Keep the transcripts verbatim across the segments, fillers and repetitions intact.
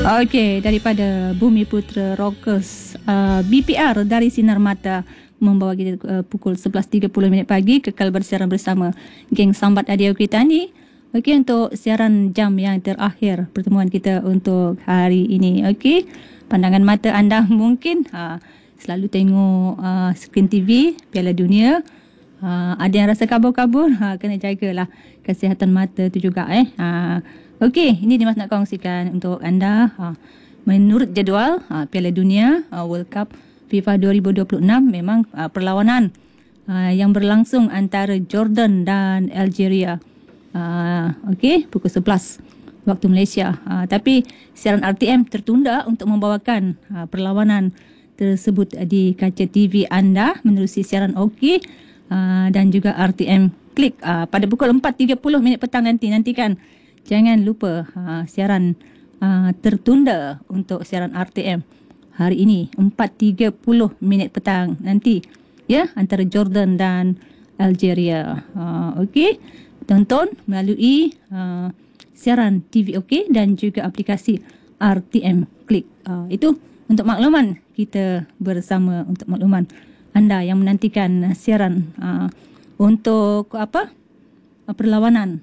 Okey, daripada Bumi Putra Rockers, uh, B P R dari Sinar Mata membawa kita uh, pukul sebelas tiga puluh minit pagi kekal bersiaran bersama geng Sambat Adio kita ni. Okey, untuk siaran jam yang terakhir pertemuan kita untuk hari ini. Okey, pandangan mata anda mungkin uh, selalu tengok uh, skrin T V Piala Dunia. Uh, ada yang rasa kabur-kabur, uh, kena jagalah kesihatan mata tu juga eh. Uh, Okey, ini Dimas nak kongsikan untuk anda. Uh, menurut jadual uh, Piala Dunia uh, World Cup FIFA dua ribu dua puluh enam memang uh, perlawanan uh, yang berlangsung antara Jordan dan Algeria. Uh, Okey, pukul sebelas waktu Malaysia. Uh, tapi siaran R T M tertunda untuk membawakan uh, perlawanan tersebut di kaca T V anda menerusi siaran Okey uh, dan juga R T M Klik uh, pada pukul empat tiga puluh minit petang nanti. Nantikan. Jangan lupa uh, siaran uh, tertunda untuk siaran R T M hari ini empat tiga puluh minit petang nanti ya, antara Jordan dan Algeria. Uh, Okey, tonton melalui uh, siaran T V Okey dan juga aplikasi R T M Klik. Uh, itu untuk makluman kita bersama, untuk makluman anda yang menantikan siaran uh, untuk apa uh, perlawanan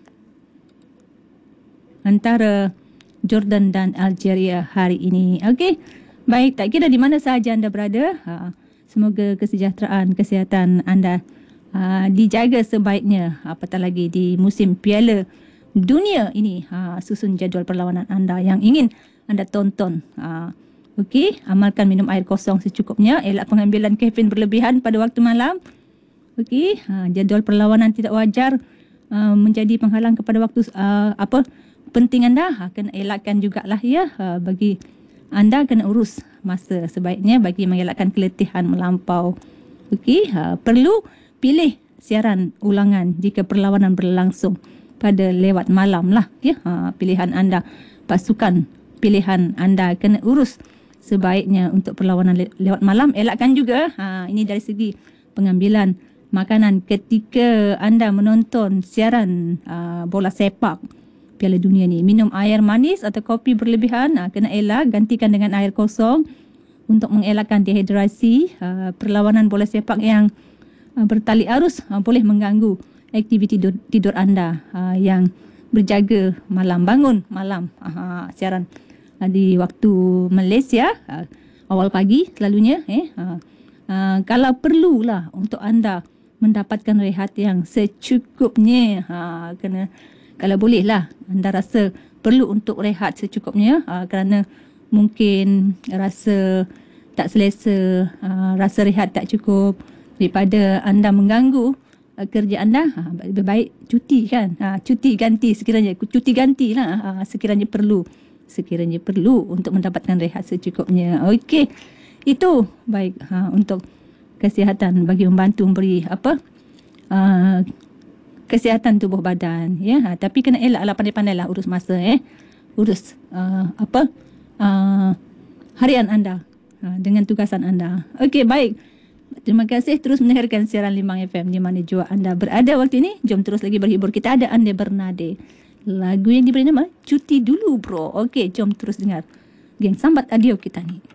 antara Jordan dan Algeria hari ini. Okey, baik, tak kira di mana sahaja anda berada, ha, semoga kesejahteraan, kesihatan anda ha, dijaga sebaiknya, apatah lagi di musim Piala Dunia ini. Ha, susun jadual perlawanan anda yang ingin anda tonton. Ha, Okey, amalkan minum air kosong secukupnya, elak pengambilan kafein berlebihan pada waktu malam. Okey, ha, jadual perlawanan tidak wajar uh, menjadi penghalang kepada waktu uh, apa penting anda, ha, kena elakkan jugalah ya. Ha, bagi anda kena urus masa sebaiknya bagi mengelakkan keletihan melampau. Okey, ha, perlu pilih siaran ulangan jika perlawanan berlangsung pada lewat malam lah ya. Ha, pilihan anda, pasukan pilihan anda kena urus sebaiknya untuk perlawanan le- lewat malam. Elakkan juga, ha, ini dari segi pengambilan makanan ketika anda menonton siaran uh, bola sepak Piala Dunia ni. Minum air manis atau kopi berlebihan uh, kena elak, gantikan dengan air kosong untuk mengelakkan dehidrasi. Uh, perlawanan bola sepak yang uh, bertali arus uh, boleh mengganggu aktiviti tidur, tidur anda uh, yang berjaga malam, bangun malam. Uh, siaran uh, di waktu Malaysia uh, awal pagi selalunya eh uh, uh, kalau perlulah untuk anda mendapatkan rehat yang secukupnya, uh, kena kalau boleh lah anda rasa perlu untuk rehat secukupnya uh, kerana mungkin rasa tak selesa, uh, rasa rehat tak cukup daripada anda mengganggu uh, kerja anda, uh, lebih baik cuti kan, uh, cuti ganti sekiranya, cuti ganti lah uh, sekiranya perlu, sekiranya perlu untuk mendapatkan rehat secukupnya. Okey, itu baik uh, untuk kesihatan, bagi membantu memberi apa uh, kesihatan tubuh badan ya. Ha, tapi kena elaklah, pandai-pandailah urus masa eh. Urus uh, apa uh, harian anda uh, dengan tugasan anda. Okey, baik. Terima kasih terus mendengarkan siaran Limbang F M di mana jua anda berada waktu ini. Jom terus lagi berhibur. Kita ada Ande Bernade. Lagu yang diberi nama Cuti Dulu Bro. Okey, jom terus dengar geng Sambat Adio kita ni.